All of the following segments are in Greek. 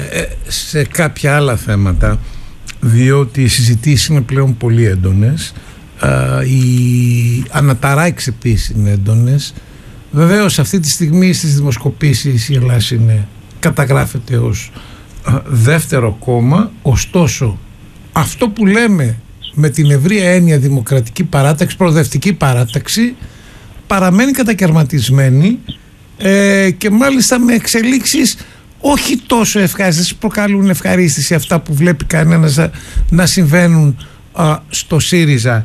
σε κάποια άλλα θέματα, διότι οι συζητήσεις είναι πλέον πολύ έντονες, οι αναταράξεις επίσης είναι έντονες. Βεβαίως αυτή τη στιγμή στις δημοσκοπήσεις η Ελλάδα καταγράφεται ως δεύτερο κόμμα, ωστόσο αυτό που λέμε με την ευρία έννοια δημοκρατική παράταξη, προοδευτική παράταξη, παραμένει κατακαιρματισμένη και μάλιστα με εξελίξεις όχι τόσο ευχάριστες, προκαλούν ευχαρίστηση αυτά που βλέπει κανένας να συμβαίνουν στο ΣΥΡΙΖΑ.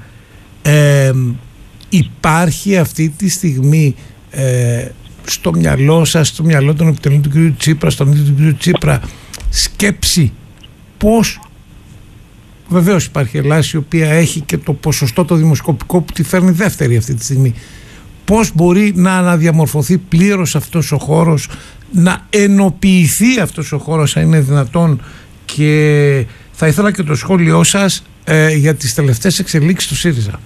Υπάρχει αυτή τη στιγμή στο μυαλό σας, στο μυαλό των επιτελών του κ. Τσίπρα, στον ίδιο του κ. Τσίπρα, σκέψη πώς, βεβαίως υπάρχει Ελλάδα η οποία έχει και το ποσοστό το δημοσκοπικό που τη φέρνει δεύτερη αυτή τη στιγμή, πώς μπορεί να αναδιαμορφωθεί πλήρως αυτός ο χώρος, να ενοποιηθεί αυτός ο χώρος αν είναι δυνατόν, και θα ήθελα και το σχόλιο σας για τις τελευταίες εξελίξεις του ΣΥΡΙΖΑ.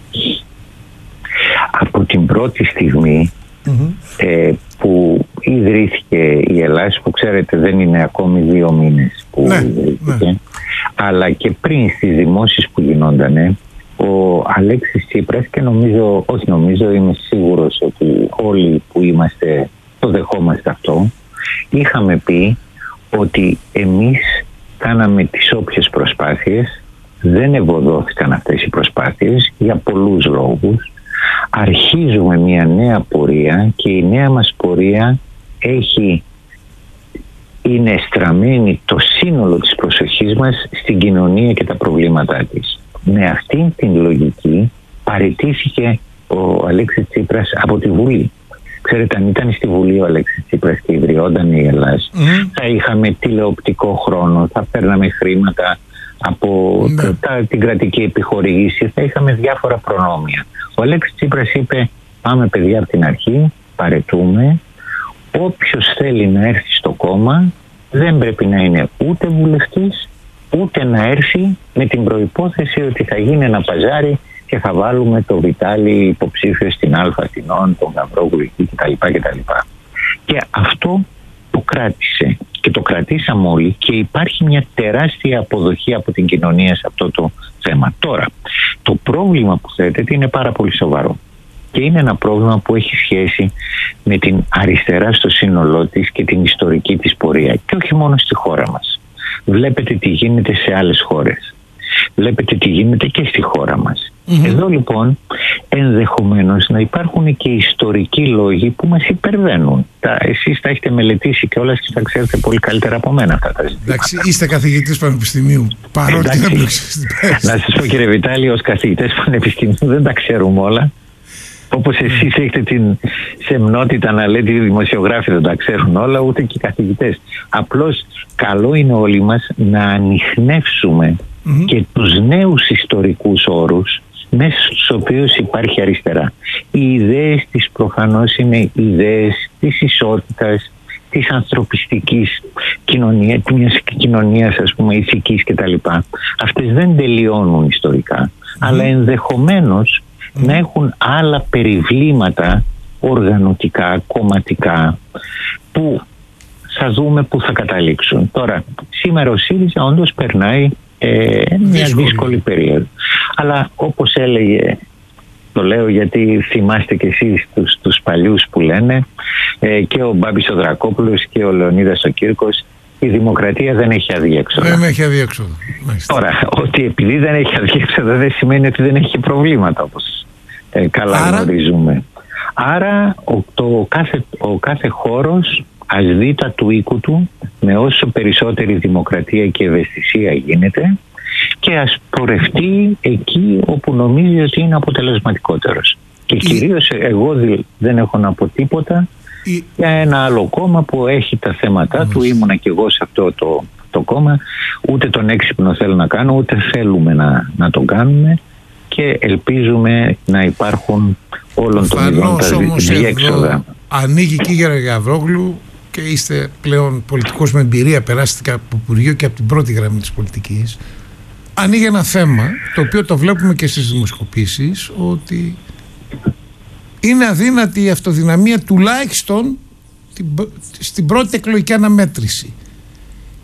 Από την πρώτη στιγμή που ιδρύθηκε η Ελλάδα, που ξέρετε δεν είναι ακόμη 2 μήνες που ιδρύθηκε, αλλά και πριν στις δημόσιες που γινόντανε, ο Αλέξης Τσίπρας, και είμαι σίγουρος ότι όλοι που είμαστε το δεχόμαστε αυτό, είχαμε πει ότι εμείς κάναμε τις όποιες προσπάθειες, δεν ευωδόθηκαν αυτές οι προσπάθειες για πολλούς λόγους. Αρχίζουμε μια νέα πορεία και η νέα μας πορεία είναι στραμμένη το σύνολο της προσοχής μας στην κοινωνία και τα προβλήματά της. Με αυτήν την λογική παραιτήθηκε ο Αλέξης Τσίπρας από τη Βουλή. Ξέρετε, αν ήταν στη Βουλή ο Αλέξης Τσίπρας και ιδρυόταν η Ελλάδα, θα είχαμε τηλεοπτικό χρόνο, θα παίρναμε χρήματα από την κρατική επιχορήγηση, θα είχαμε διάφορα προνόμια. Ο Αλέξης Τσίπρας είπε: πάμε παιδιά από την αρχή, παραιτούμε. Όποιος θέλει να έρθει στο κόμμα δεν πρέπει να είναι ούτε βουλευτής, ούτε να έρθει με την προϋπόθεση ότι θα γίνει ένα παζάρι και θα βάλουμε το Βιτάλη υποψήφιο στην Α Αθηνών, τον Γαβρόγλου κτλ. Και αυτό το κράτησε και το κρατήσαμε όλοι, και υπάρχει μια τεράστια αποδοχή από την κοινωνία σε αυτό το θέμα. Τώρα, το πρόβλημα που θέτεται είναι πάρα πολύ σοβαρό και είναι ένα πρόβλημα που έχει σχέση με την αριστερά στο σύνολό της και την ιστορική της πορεία, και όχι μόνο στη χώρα μας. Βλέπετε τι γίνεται σε άλλες χώρες. Βλέπετε τι γίνεται και στη χώρα μας. Εδώ λοιπόν ενδεχομένως να υπάρχουν και ιστορικοί λόγοι που μας υπερβαίνουν. Εσείς τα έχετε μελετήσει και όλες και τα ξέρετε πολύ καλύτερα από μένα αυτά τα ζητήματα. Εντάξει, είστε καθηγητής πανεπιστημίου. Παρότι δεν να σας πω, κύριε Βιτάλη, ως καθηγητές πανεπιστημίου δεν τα ξέρουμε όλα. Όπως εσείς έχετε την σεμνότητα να λέτε οι δημοσιογράφοι δεν τα ξέρουν όλα, ούτε και οι καθηγητές. Απλώς καλό είναι όλοι μας να ανιχνεύσουμε και τους νέους ιστορικούς όρους μέσα στους οποίους υπάρχει αριστερά. Οι ιδέες της προφανώς είναι ιδέες της ισότητας, της ανθρωπιστικής κοινωνίας, μιας κοινωνίας ας πούμε ηθικής κτλ. Αυτές δεν τελειώνουν ιστορικά, αλλά ενδεχομένως να έχουν άλλα περιβλήματα οργανωτικά, κομματικά, που θα δούμε που θα καταλήξουν. Τώρα, σήμερα ο ΣΥΡΙΖΑ όντως περνάει μια δύσκολη περίοδο. Αλλά όπως έλεγε, το λέω γιατί θυμάστε και εσείς τους παλιούς που λένε, και ο Μπάμπης ο Δρακόπουλος και ο Λεωνίδας ο Κύρκος, η δημοκρατία δεν έχει αδιέξοδο. Δεν έχει αδιέξοδο. Τώρα, ότι επειδή δεν έχει αδιέξοδο δεν σημαίνει ότι δεν έχει προβλήματα, όπως καλά γνωρίζουμε. Άρα ο κάθε χώρος ας δει τα του οίκου του με όσο περισσότερη δημοκρατία και ευαισθησία γίνεται, και ας πορευτεί εκεί όπου νομίζει ότι είναι αποτελεσματικότερος. Και κυρίως εγώ δεν έχω να πω τίποτα για ένα άλλο κόμμα που έχει τα θέματα του. Ήμουνα και εγώ σε αυτό το κόμμα. Ούτε τον έξυπνο θέλω να κάνω, ούτε θέλουμε να τον κάνουμε, και ελπίζουμε να υπάρχουν όλων των ειδών τα διέξοδα. Ανοίγει κύριο Γαβρόγλου, και είστε πλέον πολιτικός με εμπειρία, περάστηκε από το Υπουργείο και από την πρώτη γραμμή της πολιτικής. Ανοίγει ένα θέμα το οποίο το βλέπουμε και στις δημοσκοπήσεις, ότι είναι αδύνατη η αυτοδυναμία τουλάχιστον στην πρώτη εκλογική αναμέτρηση.